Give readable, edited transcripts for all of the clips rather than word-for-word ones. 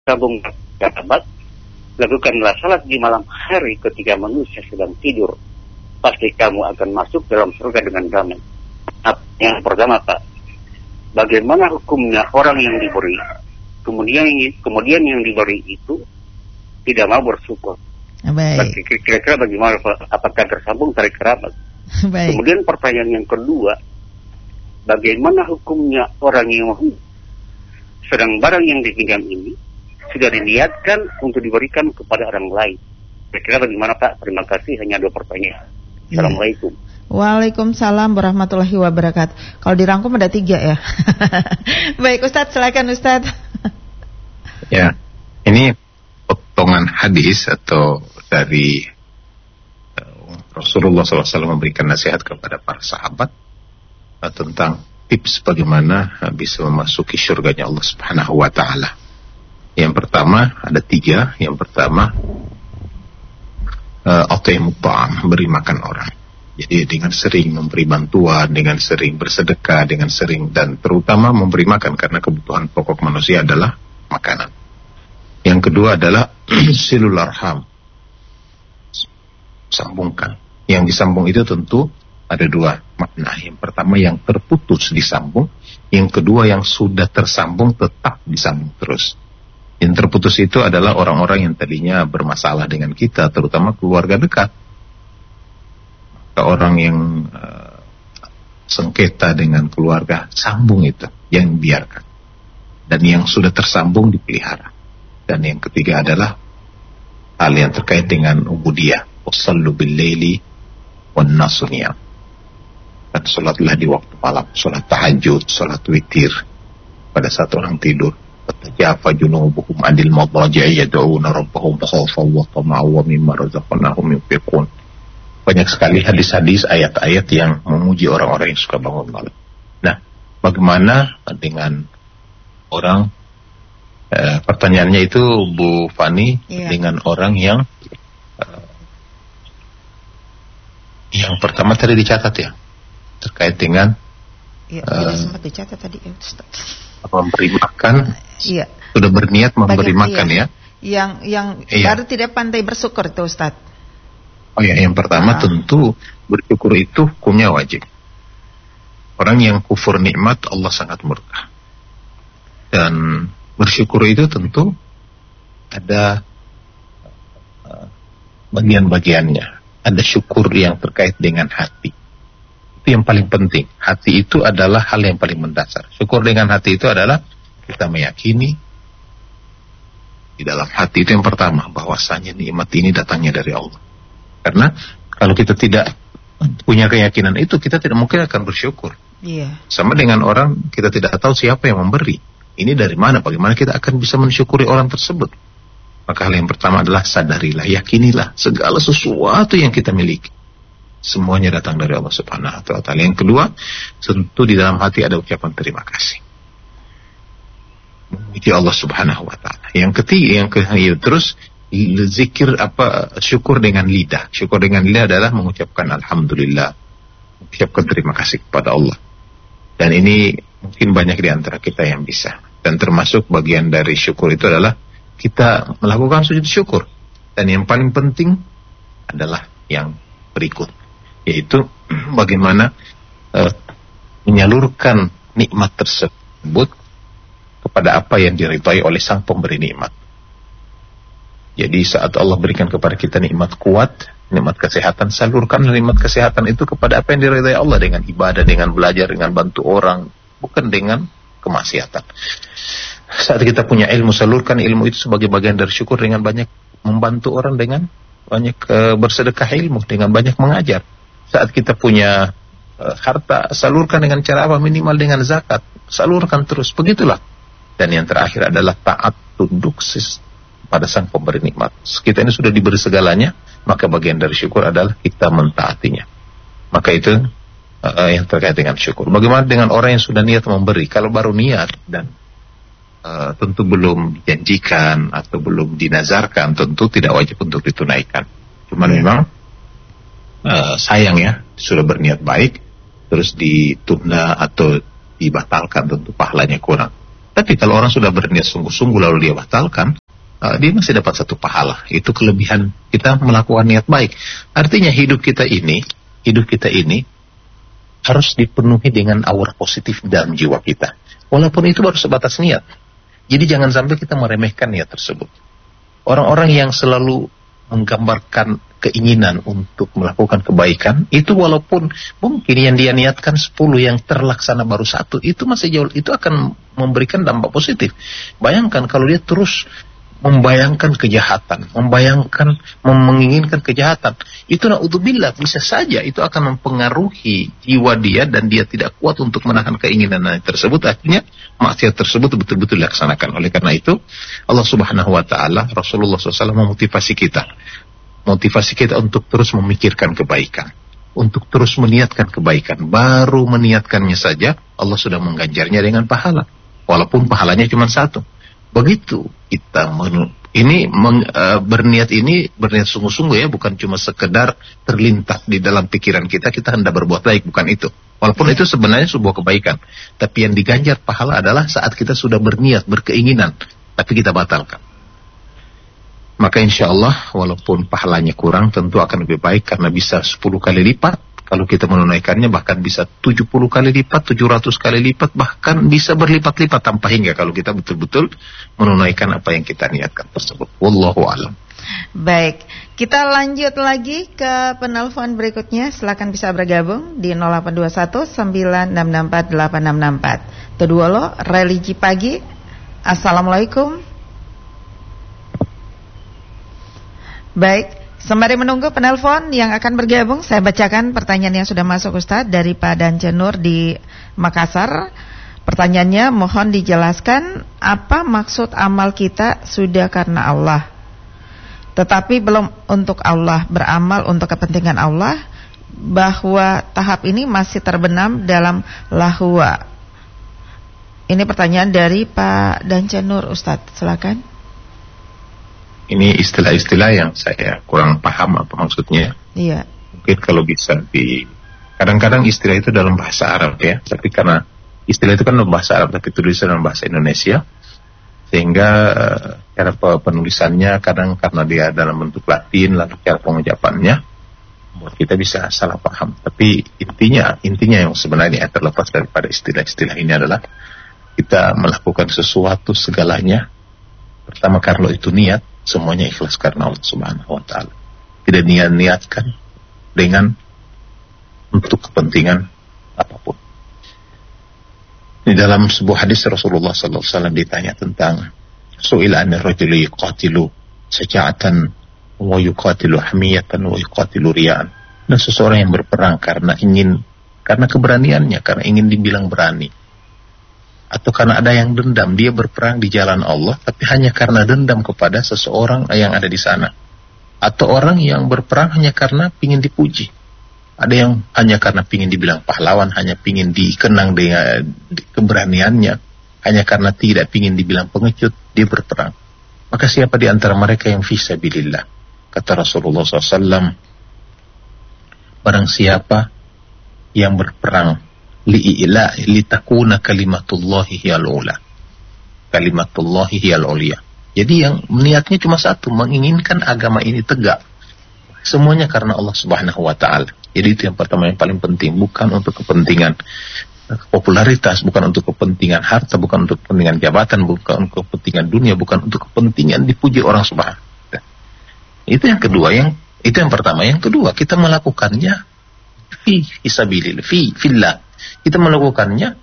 Sambung kerabat, lakukanlah salat di malam hari ketika manusia sedang tidur. Pasti kamu akan masuk dalam surga dengan damai. Yang pertama, Pak, bagaimana hukumnya orang yang diberi, kemudian yang diberi itu tidak mau bersyukur? Baik. Kira-kira bagaimana, Pak? Apakah tersambung tarik kerabat? Baik. Kemudian pertanyaan yang kedua, bagaimana hukumnya orang yang sedang barang yang dipinjam ini sudah diniatkan untuk diberikan kepada orang lain? Kira-kira bagaimana, Pak? Terima kasih, hanya 2 pertanyaan. Assalamualaikum. Waalaikumsalam warahmatullahi wabarakatuh. Kalau dirangkum ada 3 ya. Baik, Ustadz, silakan Ustadz. Ya, ini potongan hadis atau dari Rasulullah SAW memberikan nasihat kepada para sahabat tentang tips bagaimana bisa memasuki surganya Allah Subhanahu wa Ta'ala. Yang pertama, ada 3. Yang pertama, at'imut ta'am, beri makan orang. Jadi dengan sering memberi bantuan, dengan sering bersedekah, dengan sering, dan terutama memberi makan, karena kebutuhan pokok manusia adalah makanan. Yang kedua adalah silul arham, sambungkan. Yang disambung itu tentu ada 2 makna. Yang pertama yang terputus disambung, yang kedua yang sudah tersambung tetap disambung terus. Yang terputus itu adalah orang-orang yang tadinya bermasalah dengan kita, terutama keluarga dekat. Orang yang sengketa dengan keluarga, sambung itu, yang biarkan. Dan yang sudah tersambung dipelihara. Dan yang ketiga adalah hal yang terkait dengan ubudiyah. Wassallu bil-laili wan-nasu niyam. Dan sholatlah di waktu malam, sholat tahajud, sholat witir pada saat orang tidur. Tajafa junubuhum 'anil madaji'i yad'una rabbahum khawfan wa tama'an wa mimma razaqnahum yunfiqun. Banyak sekali hadis-hadis, ayat-ayat yang memuji orang-orang yang suka bangun malam. Nah, bagaimana dengan orang, pertanyaannya itu Bu Fani, dengan orang yang pertama tadi dicatat ya, terkait dengan tidak sempat dicatat tadi ya, Ustaz. Memberi makan, sudah berniat memberi makan ya. Yang baru tidak pandai bersyukur itu, Ustaz. Oh ya, yang pertama tentu bersyukur itu hukumnya wajib. Orang yang kufur nikmat Allah sangat murka. Dan bersyukur itu tentu ada bagian-bagiannya. Ada syukur yang terkait dengan hati. Itu yang paling penting. Hati itu adalah hal yang paling mendasar. Syukur dengan hati itu adalah kita meyakini di dalam hati itu yang pertama, bahwasanya nikmat ini datangnya dari Allah. Karena kalau kita tidak punya keyakinan itu, kita tidak mungkin akan bersyukur. Sama dengan orang, kita tidak tahu siapa yang memberi. Ini dari mana, bagaimana kita akan bisa mensyukuri orang tersebut. Maka hal yang pertama adalah sadarilah, yakinilah segala sesuatu yang kita miliki, semuanya datang dari Allah Subhanahu wa Ta'ala. Yang kedua, tentu di dalam hati ada ucapan terima kasih, memuji Allah Subhanahu wa Ta'ala. Yang ketiga, terus zikir syukur dengan lidah. Syukur dengan lidah adalah mengucapkan alhamdulillah, mengucapkan terima kasih kepada Allah. Dan ini mungkin banyak di antara kita yang bisa. Dan termasuk bagian dari syukur itu adalah kita melakukan sujud syukur. Dan yang paling penting adalah yang berikut, yaitu bagaimana menyalurkan nikmat tersebut kepada apa yang diridhai oleh sang pemberi nikmat. Jadi saat Allah berikan kepada kita nikmat kuat, nikmat kesehatan, salurkan nikmat kesehatan itu kepada apa yang diridhai Allah, dengan ibadah, dengan belajar, dengan bantu orang, bukan dengan kemaksiatan. Saat kita punya ilmu, salurkan ilmu itu sebagai bagian dari syukur dengan banyak membantu orang, dengan banyak bersedekah ilmu, dengan banyak mengajar. Saat kita punya harta, salurkan dengan cara apa? Minimal dengan zakat, salurkan terus, begitulah. Dan yang terakhir adalah taat, tunduk pada sang pemberi nikmat. Kita ini sudah diberi segalanya, maka bagian dari syukur adalah kita mentaatinya. Maka itu yang terkait dengan syukur. Bagaimana dengan orang yang sudah niat memberi? Kalau baru niat dan tentu belum dijanjikan atau belum dinazarkan, tentu tidak wajib untuk ditunaikan. Cuman memang sayang ya, sudah berniat baik terus ditunda atau dibatalkan, tentu pahalanya kurang. Tapi kalau orang sudah berniat sungguh-sungguh lalu dia batalkan, dia masih dapat satu pahala. Itu kelebihan kita melakukan niat baik. Artinya hidup kita ini harus dipenuhi dengan aura positif dalam jiwa kita. Walaupun itu baru sebatas niat. Jadi jangan sampai kita meremehkan niat tersebut. Orang-orang yang selalu menggambarkan keinginan untuk melakukan kebaikan, itu walaupun mungkin yang dia niatkan 10, yang terlaksana baru 1, itu masih jauh, itu akan memberikan dampak positif. Bayangkan kalau dia terus membayangkan kejahatan, menginginkan kejahatan, itu na'udzubillah, bisa saja itu akan mempengaruhi jiwa dia dan dia tidak kuat untuk menahan keinginan tersebut. Akhirnya maksiat tersebut betul-betul dilaksanakan. Oleh karena itu Allah Subhanahu wa taala, Rasulullah SAW memotivasi kita untuk terus memikirkan kebaikan, untuk terus meniatkan kebaikan. Baru meniatkannya saja Allah sudah mengganjarnya dengan pahala, walaupun pahalanya cuma 1. Begitu kita berniat sungguh-sungguh ya, bukan cuma sekedar terlintas di dalam pikiran kita hendak berbuat baik, bukan itu. Walaupun itu sebenarnya sebuah kebaikan, tapi yang diganjar pahala adalah saat kita sudah berniat, berkeinginan, tapi kita batalkan. Maka insya Allah walaupun pahalanya kurang, tentu akan lebih baik karena bisa 10 kali lipat. Kalau kita menunaikannya bahkan bisa 70 kali lipat, 700 kali lipat, bahkan bisa berlipat-lipat tanpa hingga kalau kita betul-betul menunaikan apa yang kita niatkan tersebut. Wallahu a'lam. Baik, kita lanjut lagi ke penelpon berikutnya. Silakan bisa bergabung di 0821 9664 8664. Teduolo, Religi Pagi. Assalamualaikum. Baik, sembari menunggu penelpon yang akan bergabung, saya bacakan pertanyaan yang sudah masuk Ustadz dari Pak Dancenur di Makassar. Pertanyaannya, mohon dijelaskan apa maksud amal kita sudah karena Allah, tetapi belum untuk Allah, beramal untuk kepentingan Allah, bahwa tahap ini masih terbenam dalam lahwa. Ini pertanyaan dari Pak Dancenur, Ustadz, silakan. Ini istilah-istilah yang saya kurang paham apa maksudnya. Iya. Mungkin kalau bisa kadang-kadang istilah itu dalam bahasa Arab ya, tapi karena istilah itu kan dalam bahasa Arab tapi tulisan dalam bahasa Indonesia, sehingga cara penulisannya kadang karena dia dalam bentuk Latin, lalu cara pengucapannya buat kita bisa salah paham. Tapi intinya yang sebenarnya terlepas daripada istilah-istilah ini adalah kita melakukan sesuatu segalanya. Pertama, kalau itu niat, semuanya ikhlas karena Allah Subhanahu wa taala. Tidak niatkan dengan untuk kepentingan apapun. Di dalam sebuah hadis Rasulullah sallallahu alaihi wasallam ditanya tentang su'ila anir rajuli yuqatilu saja'atan wa yuqatilu hamiyatan wa yuqatilu riya'an. Dan seseorang yang berperang karena keberaniannya, karena ingin dibilang berani. Atau karena ada yang dendam, dia berperang di jalan Allah tapi hanya karena dendam kepada seseorang yang ada di sana. Atau orang yang berperang hanya karena ingin dipuji. Ada yang hanya karena ingin dibilang pahlawan, hanya ingin dikenang dengan keberaniannya, hanya karena tidak ingin dibilang pengecut, dia berperang. Maka siapa di antara mereka yang fisabilillah? Kata Rasulullah SAW, barang siapa yang berperang litakuna kalimatullahi hiyal ula, kalimatullahi hiyal ulia. Jadi yang niatnya cuma satu, menginginkan agama ini tegak, semuanya karena Allah Subhanahu wa taala. Jadi itu yang pertama, yang paling penting, bukan untuk kepentingan popularitas, bukan untuk kepentingan harta, bukan untuk kepentingan jabatan, bukan untuk kepentingan dunia, bukan untuk kepentingan dipuji orang Subhanahu. Itu yang kedua, itu yang pertama. Yang kedua, kita melakukannya fi sabilillah, fillah. Kita melakukannya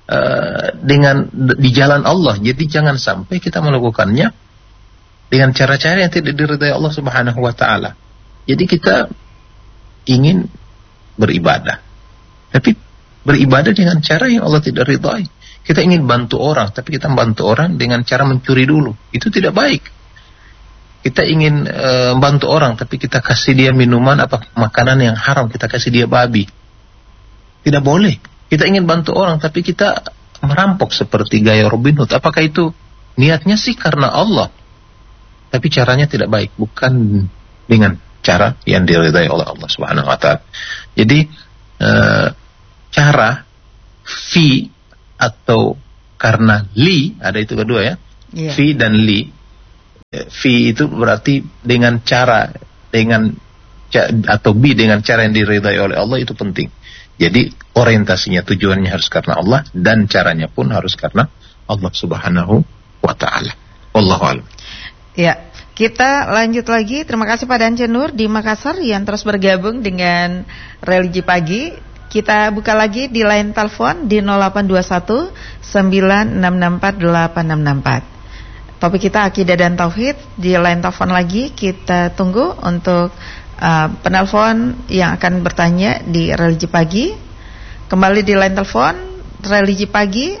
di jalan Allah. Jadi jangan sampai kita melakukannya dengan cara-cara yang tidak diridai Allah Subhanahu wa taala. Jadi kita ingin beribadah, tapi beribadah dengan cara yang Allah tidak ridai. Kita ingin bantu orang, tapi kita bantu orang dengan cara mencuri dulu. Itu tidak baik. Kita ingin bantu orang, tapi kita kasih dia minuman makanan yang haram, kita kasih dia babi. Tidak boleh. Kita ingin bantu orang, tapi kita merampok seperti gaya Robin Hood. Apakah itu niatnya sih karena Allah, tapi caranya tidak baik, bukan dengan cara yang diridai oleh Allah Subhanahu wa taala. Jadi cara fi atau karena li, ada itu kedua ya. Yeah. Fi dan li. Fi itu berarti dengan cara, atau bi dengan cara yang diridai oleh Allah, itu penting. Jadi orientasinya, tujuannya harus karena Allah, dan caranya pun harus karena Allah Subhanahu wa ta'ala. Wallahu a'lam. Ya, kita lanjut lagi. Terima kasih Pak Dance Nur di Makassar yang terus bergabung dengan Religi Pagi. Kita buka lagi di line telepon di 0821 9664 864. Topik kita akidah dan tauhid. Di line telepon lagi kita tunggu untuk penelpon yang akan bertanya di Religi Pagi. Kembali di line telepon Religi Pagi.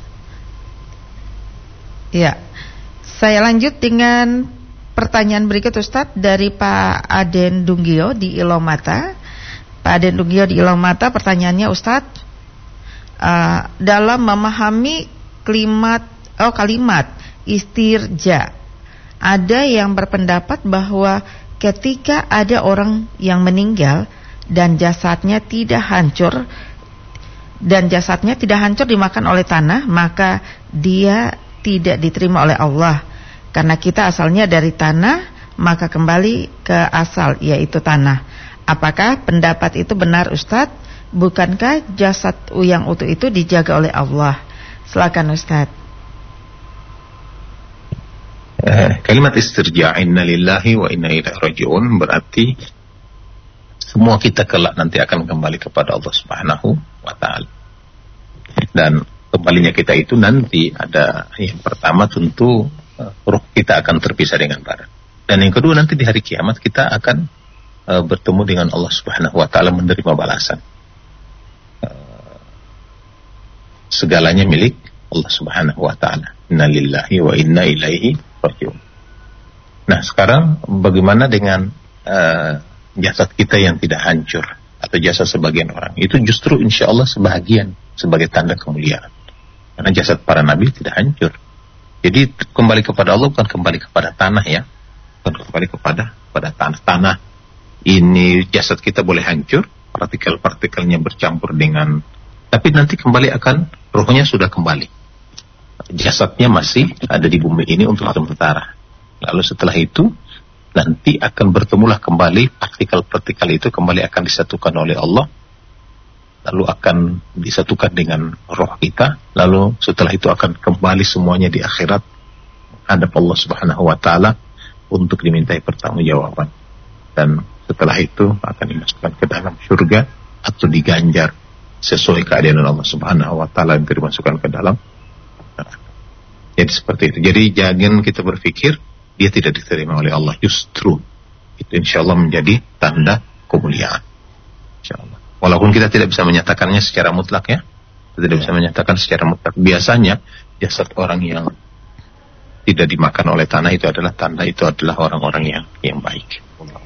Ya, saya lanjut dengan pertanyaan berikut Ustadz dari Pak Aden Dunggio di Ilomata. Pak Aden Dunggio di Ilomata, pertanyaannya Ustadz, dalam memahami kalimat istirja, ada yang berpendapat bahwa ketika ada orang yang meninggal dan jasadnya tidak hancur dimakan oleh tanah, maka dia tidak diterima oleh Allah. Karena kita asalnya dari tanah, maka kembali ke asal, yaitu tanah. Apakah pendapat itu benar Ustadz? Bukankah jasad yang utuh itu dijaga oleh Allah? Silakan Ustadz. Kalimat istirja, inna lillahi wa inna ilaihi raji'un, berarti semua kita kelak nanti akan kembali kepada Allah Subhanahu wa ta'ala. Dan kembalinya kita itu nanti ada yang pertama tentu ruh kita akan terpisah dengan badan. Dan yang kedua nanti di hari kiamat kita akan bertemu dengan Allah Subhanahu wa ta'ala, menerima balasan. Segalanya milik Allah Subhanahu wa ta'ala. Inna lillahi wa inna ilaihi raji'un. Nah, sekarang bagaimana dengan jasad kita yang tidak hancur, atau jasad sebagian orang? Itu justru insya Allah sebagian, sebagai tanda kemuliaan. Karena jasad para nabi tidak hancur. Jadi kembali kepada Allah bukan kembali kepada tanah ya, bukan kembali kepada tanah. Ini jasad kita boleh hancur, partikel-partikelnya bercampur dengan, tapi nanti kembali ruhnya sudah kembali. Jasadnya masih ada di bumi ini untuk sementara. Lalu setelah itu nanti akan bertemulah kembali, partikel-partikel itu kembali akan disatukan oleh Allah, lalu akan disatukan dengan roh kita, lalu setelah itu akan kembali semuanya di akhirat hadap Allah Subhanahu wa ta'ala untuk dimintai pertanggungjawaban. Dan setelah itu akan dimasukkan ke dalam surga atau diganjar sesuai keadaan Allah Subhanahu wa ta'ala yang dimasukkan ke dalam. Jadi seperti itu. Jadi jangan kita berpikir dia tidak diterima oleh Allah. Justru itu insyaAllah menjadi tanda kemuliaan, insyaAllah. Walaupun kita tidak bisa menyatakannya secara mutlak ya, kita tidak bisa menyatakan secara mutlak. Biasanya jasad orang yang tidak dimakan oleh tanah itu adalah tanda, itu adalah orang-orang yang baik.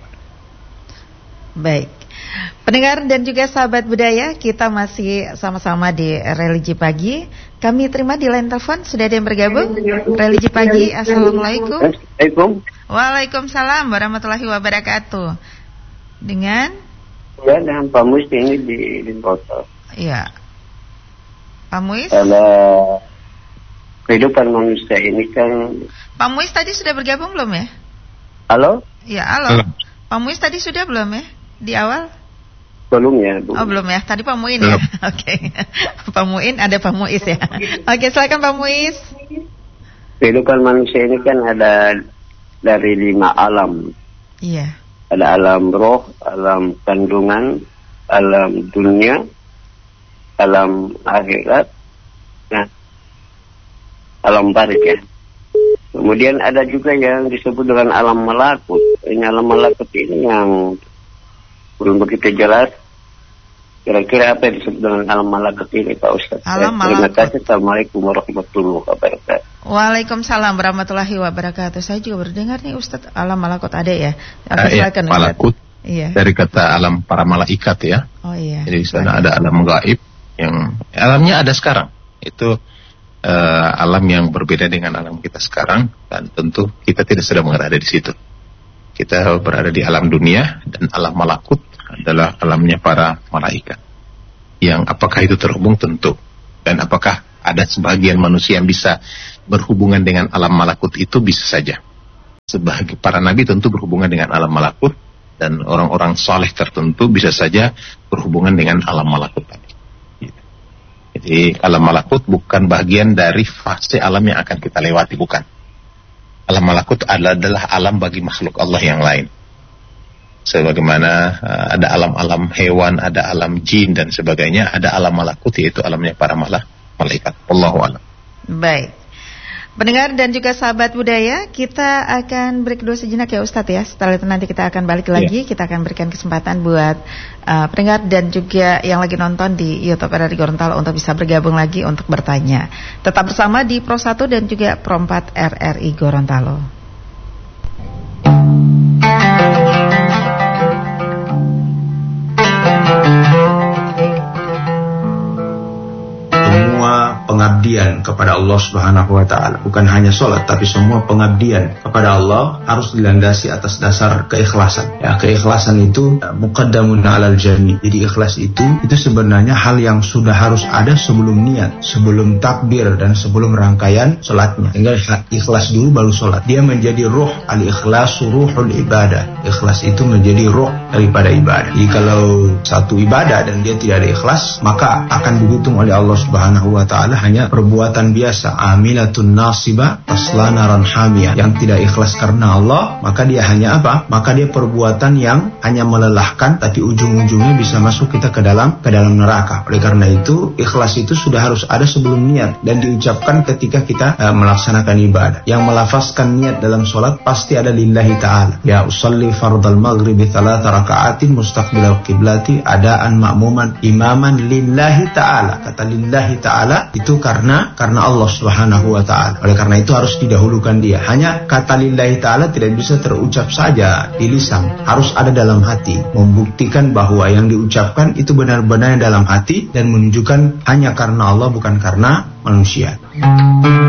Baik, pendengar dan juga sahabat budaya, kita masih sama-sama di Religi Pagi. Kami terima di line telepon, sudah ada yang bergabung. Religi Pagi, Assalamualaikum. Waalaikumsalam warahmatullahi wabarakatuh. Dengan? Ya, dengan Pak Muis ini di Kota. Iya, Pak Muis. Kalau kehidupan manusia ini kan. Pak Muis tadi sudah bergabung belum ya? Halo? Iya, halo. Pak Muis tadi sudah belum ya? Di awal? Belum ya, Bu. Oh, belum ya. Tadi Pak Muin ya. Oke. Pak Muin, ada Pak Muis ya. Oke, silakan Pak Muis. Kehidupan manusia ini kan ada dari 5 alam. Iya. Ada alam roh, alam kandungan, alam dunia, alam akhirat, nah, alam barzah ya. Kemudian ada juga yang disebut dengan alam malakut. Ini alam malakut ini yang belum begitu jelas. Kira-kira apa yang disebut dengan alam malakut ini, Pak Ustaz? Alam terima malakut. kasih. Assalamualaikum warahmatullahi wabarakatuh. Waalaikumsalam warahmatullahi wabarakatuh. Saya juga berdengar nih Ustaz, alam malakut ada ya? Oke, silakan Ustaz. Malakut. Iya. Dari kata alam para malaikat ya. Oh iya. Jadi di sana ada alam gaib yang alamnya ada sekarang. Itu alam yang berbeda dengan alam kita sekarang, dan tentu kita tidak sedang berada di situ. Kita berada di alam dunia, dan alam malakut adalah alamnya para malaikat. Yang apakah itu terhubung? Tentu. Dan apakah Ada sebagian manusia yang bisa berhubungan dengan alam malakut, itu bisa saja. Sebagai para nabi tentu berhubungan dengan alam malakut, dan orang-orang saleh tertentu bisa saja berhubungan dengan alam malakut tadi. Jadi alam malakut bukan bagian dari fase alam yang akan kita lewati, bukan. Alam malakut adalah alam bagi makhluk Allah yang lain. Sebagaimana ada alam-alam hewan, ada alam jin dan sebagainya, ada alam malakut yaitu alamnya para malaikat. Wallahu a'lam. Baik. Pendengar dan juga sahabat budaya, kita akan break dulu sejenak ya Ustadz ya. Setelah itu nanti kita akan balik lagi, kita akan berikan kesempatan buat pendengar dan juga yang lagi nonton di YouTube RRI Gorontalo untuk bisa bergabung lagi untuk bertanya. Tetap bersama di Pro 1 dan juga Pro 4 RRI Gorontalo. Pengabdian kepada Allah Subhanahu wa taala, bukan hanya sholat tapi semua pengabdian kepada Allah harus dilandasi atas dasar keikhlasan. Ya, keikhlasan itu muqaddamun 'alal jami'. Jadi ikhlas itu sebenarnya hal yang sudah harus ada sebelum niat, sebelum takbir dan sebelum rangkaian sholatnya. Sehingga ikhlas dulu baru sholat. Dia menjadi ruh, al-ikhlasu ruhul ibadah. Ikhlas itu menjadi ruh daripada ibadah. Jadi kalau satu ibadah dan dia tidak ada ikhlas, maka akan dihitung oleh Allah Subhanahu wa taala hanya perbuatan biasa, amilatun nasibah tasla naran hamiyah. Yang tidak ikhlas karena Allah, maka dia hanya apa? Maka dia perbuatan yang hanya melelahkan, tapi ujung-ujungnya bisa masuk kita ke dalam neraka. Oleh karena itu, ikhlas itu sudah harus ada sebelum niat dan diucapkan ketika kita melaksanakan ibadah. Yang melafazkan niat dalam sholat pasti ada lillahi ta'ala. Ya usalli fardal maghribi 3 raka'atin mustaqbilal qiblati adaan ma'muman imaman lillahi ta'ala. Kata lillahi ta'ala itu karena Allah Subhanahu wa taala. Oleh karena itu harus didahulukan dia. Hanya kata lillahi ta'ala tidak bisa terucap saja di lisan, harus ada dalam hati, membuktikan bahwa yang diucapkan itu benar-benar dalam hati dan menunjukkan hanya karena Allah bukan karena manusia.